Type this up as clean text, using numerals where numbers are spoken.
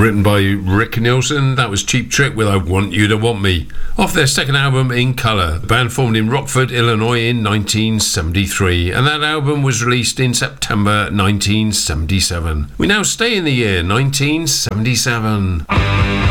Written by Rick Nielsen, that was Cheap Trick with I Want You to Want Me. Off their second album, In Colour. The band formed in Rockford, Illinois in 1973, and that album was released in September 1977. We now stay in the year 1977.